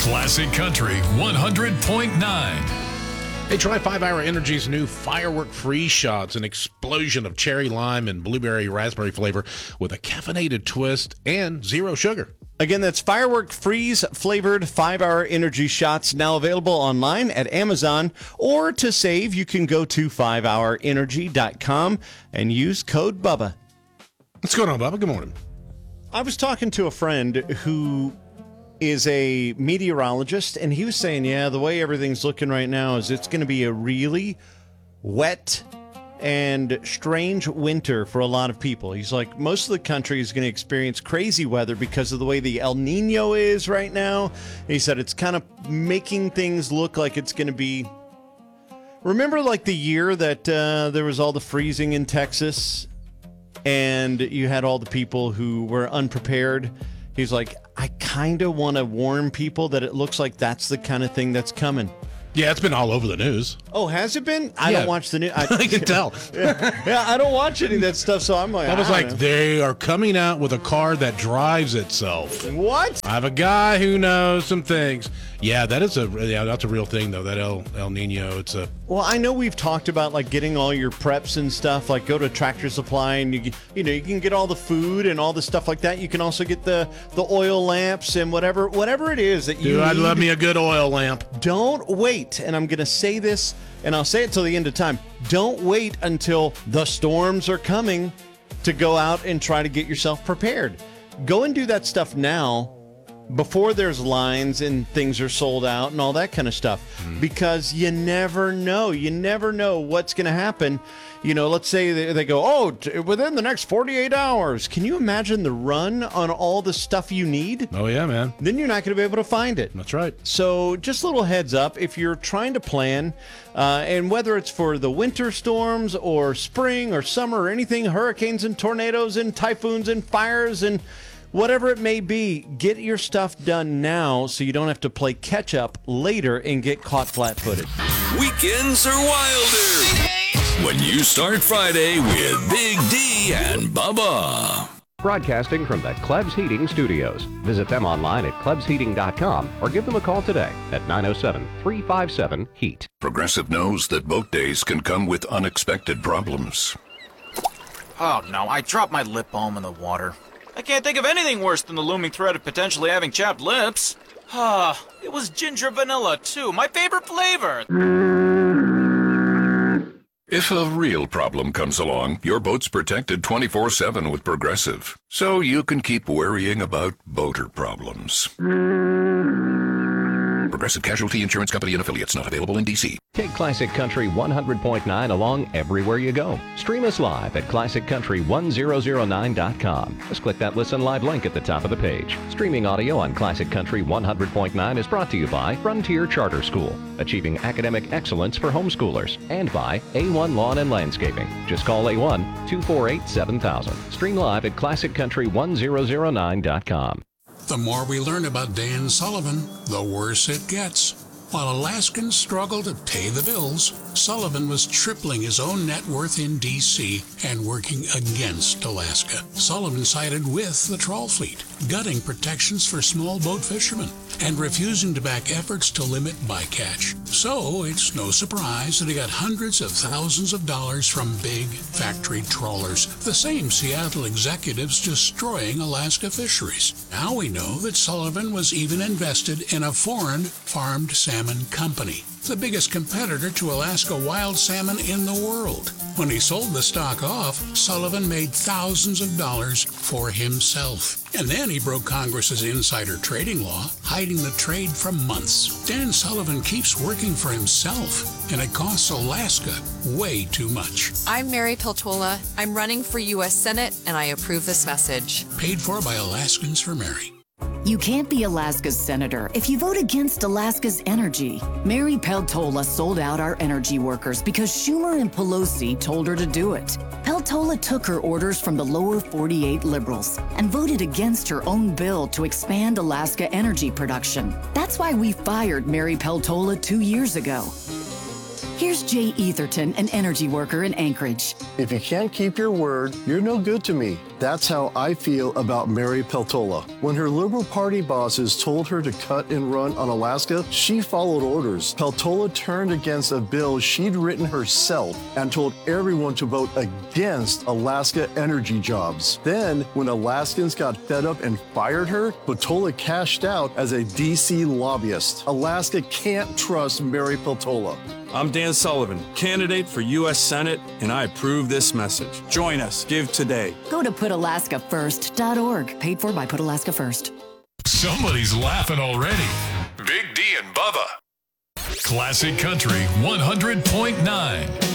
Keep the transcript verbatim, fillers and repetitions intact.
Classic Country one hundred point nine. Hey, try five hour Energy's new Firework Freeze Shots, an explosion of cherry lime and blueberry raspberry flavor with a caffeinated twist and zero sugar. Again, that's Firework Freeze flavored five hour Energy Shots, now available online at Amazon. Or to save, you can go to five hour energy dot com and use code BUBBA. What's going on, Bubba? Good morning. I was talking to a friend who is a meteorologist, and he was saying, yeah, the way everything's looking right now is it's going to be a really wet and strange winter for a lot of people. He's like, most of the country is going to experience crazy weather because of the way the El Nino is right now. He said it's kind of making things look like it's going to be... Remember like the year that uh, there was all the freezing in Texas and you had all the people who were unprepared? He's like, I kind of want to warn people that it looks like that's the kind of thing that's coming. Yeah, it's been all over the news. Oh, has it been? I Yeah. don't watch the news. I, I can tell. yeah, yeah, I don't watch any of that stuff, so I'm like, I was I like, don't they are coming out with a car that drives itself. know. What? I have a guy who knows some things. Yeah, that is a yeah, that's a real thing though. That El El Nino, it's a Well, I know we've talked about like getting all your preps and stuff. Like go to Tractor Supply and you you know you can get all the food and all the stuff like that. You can also get the the oil lamps and whatever whatever it is that you dude. I need. love me a good oil lamp. Don't wait, and I'm going to say this, and I'll say it till the end of time. Don't wait until the storms are coming to go out and try to get yourself prepared. Go and do that stuff now before there's lines and things are sold out and all that kind of stuff, mm. because you never know. You never know what's going to happen. You know, let's say they, they go, oh, t- within the next forty-eight hours. Can you imagine the run on all the stuff you need? Oh, yeah, man. Then you're not going to be able to find it. That's right. So just a little heads up, if you're trying to plan, uh, and whether it's for the winter storms or spring or summer or anything, hurricanes and tornadoes and typhoons and fires and whatever it may be, get your stuff done now so you don't have to play catch up later and get caught flat-footed. Weekends are wilder when you start Friday with Big D and Bubba. Broadcasting from the Klebs Heating Studios. Visit them online at klebs heating dot com or give them a call today at nine oh seven, three five seven, heat. Progressive knows that boat days can come with unexpected problems. Oh no, I dropped my lip balm in the water. I can't think of anything worse than the looming threat of potentially having chapped lips. Ah, it was ginger vanilla too, my favorite flavor. If a real problem comes along, your boat's protected twenty-four seven with Progressive, so you can keep worrying about boater problems. Progressive Casualty Insurance Company and Affiliates, not available in D C. Take Classic Country one hundred point nine along everywhere you go. Stream us live at classic country one thousand nine dot com. Just click that Listen Live link at the top of the page. Streaming audio on Classic Country one hundred point nine is brought to you by Frontier Charter School, achieving academic excellence for homeschoolers, and by A one Lawn and Landscaping. Just call A one, two four eight, seven thousand. Stream live at classic country one thousand nine dot com. The more we learn about Dan Sullivan, the worse it gets. While Alaskans struggle to pay the bills, Sullivan was tripling his own net worth in D C and working against Alaska. Sullivan sided with the trawl fleet, gutting protections for small boat fishermen and refusing to back efforts to limit bycatch. So it's no surprise that he got hundreds of thousands of dollars from big factory trawlers, the same Seattle executives destroying Alaska fisheries. Now we know that Sullivan was even invested in a foreign farmed salmon company, the biggest competitor to Alaska wild salmon in the world. When he sold the stock off, Sullivan made thousands of dollars for himself. And then he broke Congress's insider trading law, hiding the trade for months. Dan Sullivan keeps working for himself, and it costs Alaska way too much. I'm Mary Peltola. I'm running for U S Senate, and I approve this message. Paid for by Alaskans for Mary. You can't be Alaska's senator if you vote against Alaska's energy. Mary Peltola sold out our energy workers because Schumer and Pelosi told her to do it. Peltola took her orders from the lower forty-eight liberals and voted against her own bill to expand Alaska energy production. That's why we fired Mary Peltola two years ago. Here's Jay Etherton, an energy worker in Anchorage. If you can't keep your word, you're no good to me. That's how I feel about Mary Peltola. When her Liberal Party bosses told her to cut and run on Alaska, she followed orders. Peltola turned against a bill she'd written herself and told everyone to vote against Alaska energy jobs. Then, when Alaskans got fed up and fired her, Peltola cashed out as a D C lobbyist. Alaska can't trust Mary Peltola. I'm Dan Sullivan, candidate for U S Senate, and I approve this message. Join us. Give today. Go to put alaska first dot org, paid for by Put Alaska First. Somebody's laughing already. Big D and Bubba. Classic Country one hundred point nine.